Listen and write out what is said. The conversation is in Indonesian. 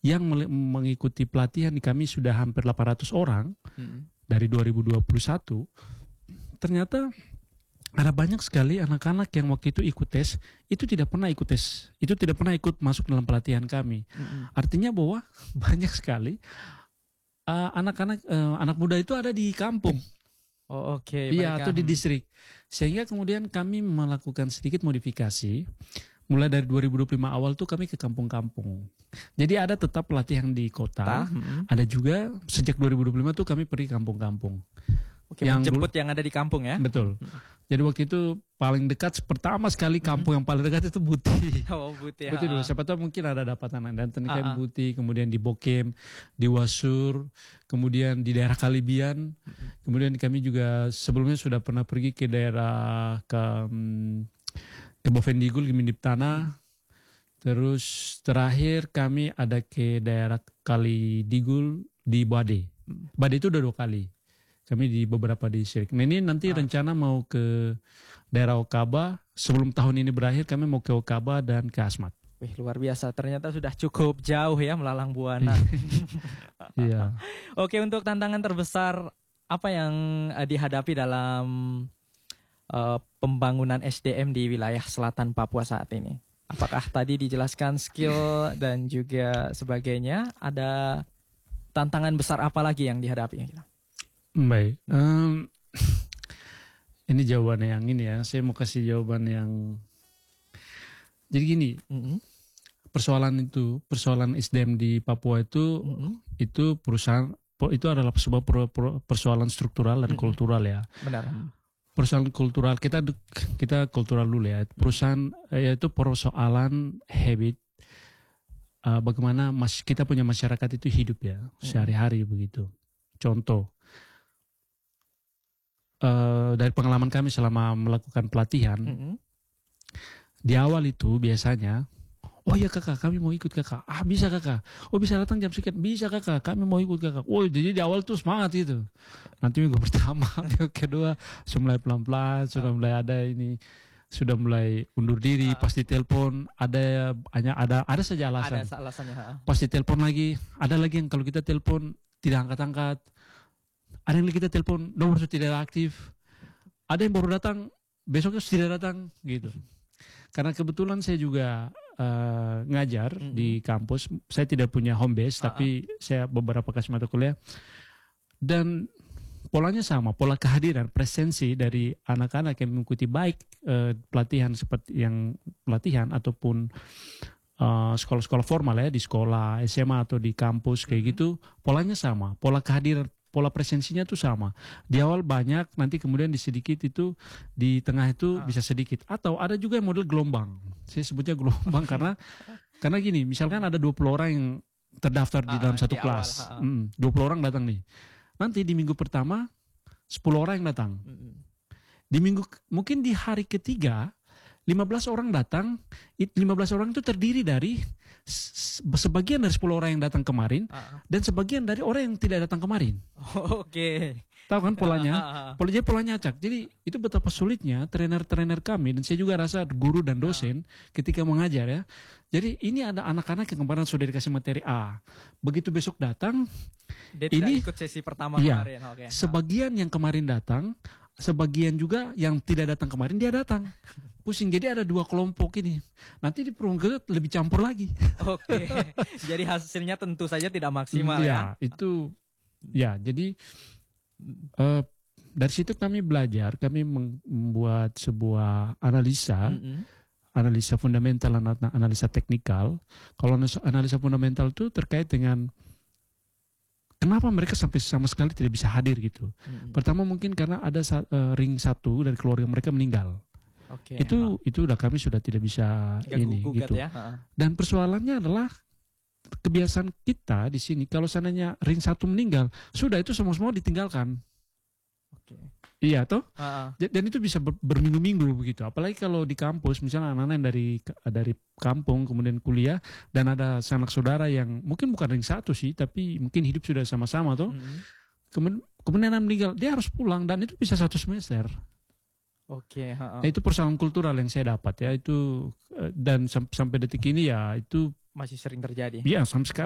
yang mengikuti pelatihan di kami sudah hampir 800 orang dari 2021. Ternyata ada banyak sekali anak-anak yang waktu itu ikut tes, itu tidak pernah ikut tes, itu tidak pernah ikut masuk dalam pelatihan kami. Artinya bahwa banyak sekali anak-anak anak muda itu ada di kampung. Oh, oke. Iya, atau di distrik. Sehingga kemudian kami melakukan sedikit modifikasi. Mulai dari 2025 awal tuh kami ke kampung-kampung. Jadi ada tetap pelatihan di kota, ada juga sejak 2025 tuh kami pergi kampung-kampung. Oke, yang jemput yang ada di kampung ya? Betul. Jadi waktu itu paling dekat, pertama sekali kampung yang paling dekat itu Buti. Oh, Buti. Buti dulu, siapa tahu mungkin ada dapatan. Dan ternyata Buti, kemudian di Bokem, di Wasur, kemudian di daerah Kalibian. Kemudian kami juga sebelumnya sudah pernah pergi ke daerah ke Bovendigul, ke Mindip Tanah. Terus terakhir kami ada ke daerah Kalidigul di Bade. Bade itu udah 2 kali. Kami di beberapa distrik. Nah ini nanti rencana mau ke daerah Okaba. Sebelum tahun ini berakhir kami mau ke Okaba dan ke Asmat. Wih, luar biasa. Ternyata sudah cukup jauh ya melalang buana. Iya. Oke, untuk tantangan terbesar apa yang dihadapi dalam pembangunan SDM di wilayah selatan Papua saat ini? Apakah tadi dijelaskan skill dan juga sebagainya? Ada tantangan besar apa lagi yang dihadapi? Baik, ini jawabannya yang ini ya. Saya mau kasih jawaban yang jadi gini. Persoalan SDM di Papua itu perusahaan itu adalah sebuah persoalan struktural dan kultural ya. Benar. Persoalan kultural kita kultural dulu ya. Perusahaan yaitu persoalan habit. Bagaimana kita punya masyarakat itu hidup ya sehari-hari begitu. Contoh. Dari pengalaman kami selama melakukan pelatihan, di awal itu biasanya, oh ya kakak, kami mau ikut kakak. Bisa kakak. Oh bisa datang jam sekian. Bisa kakak, kami mau ikut kakak. Oh jadi di awal tuh semangat gitu. Nanti minggu pertama, minggu kedua, sudah mulai pelan-pelan, sudah mulai ada ini, sudah mulai undur diri. Pasti telepon, ada saja alasan. Ada alasannya. Pasti telepon lagi. Ada lagi yang kalau kita telepon tidak angkat-angkat. Ada yang kita telepon nomor sudah tidak aktif. Ada yang baru datang besoknya sudah datang gitu. Karena kebetulan saya juga ngajar di kampus. Saya tidak punya home base tapi saya beberapa kasih mata kuliah. Dan polanya sama, pola kehadiran, presensi dari anak-anak yang mengikuti baik pelatihan seperti yang pelatihan ataupun sekolah-sekolah formal ya, di sekolah SMA atau di kampus kayak gitu, polanya sama, pola kehadiran, pola presensinya tuh sama. Di awal banyak, nanti kemudian di sedikit itu, di tengah itu bisa sedikit. Atau ada juga yang model gelombang. Saya sebutnya gelombang karena gini, misalkan ada 20 orang yang terdaftar di dalam satu kelas. 20 orang datang nih. Nanti di minggu pertama 10 orang yang datang. Mungkin di hari ketiga 15 orang datang, 15 orang itu terdiri dari sebagian dari 10 orang yang datang kemarin dan sebagian dari orang yang tidak datang kemarin. Oke. Tahu kan polanya? Polanya acak. Jadi itu betapa sulitnya trainer-trainer kami, dan saya juga rasa guru dan dosen ketika mengajar ya. Jadi ini ada anak-anak yang kemarin sudah dikasih materi A. Begitu besok datang, dia ini ikut sesi pertama kemarin. Okay. Sebagian yang kemarin datang, sebagian juga yang tidak datang kemarin dia datang. Pusing, jadi ada 2 kelompok ini. Nanti di perunggu lebih campur lagi. Oke. Jadi hasilnya tentu saja tidak maksimal ya. Itu ya. Jadi dari situ kami belajar, kami membuat sebuah analisa fundamental dan analisa teknikal. Kalau analisa fundamental itu terkait dengan kenapa mereka sampai sama sekali tidak bisa hadir gitu. Pertama mungkin karena ada ring 1 dari keluarga mereka meninggal. Okay, itu udah kami sudah tidak bisa ini gitu. Ya. Dan persoalannya adalah kebiasaan kita di sini kalau seandainya ring 1 meninggal, sudah itu semua ditinggalkan. Okay. Iya toh? Dan itu bisa berminggu-minggu begitu. Apalagi kalau di kampus misalnya anak-anak yang dari kampung kemudian kuliah dan ada sanak saudara yang mungkin bukan ring 1 sih, tapi mungkin hidup sudah sama-sama toh. Kemudian meninggal, dia harus pulang dan itu bisa 1 semester. Oke. Nah, itu persoalan kultural yang saya dapat ya itu, dan sampai detik ini ya itu masih sering terjadi. Iya, sampai sekarang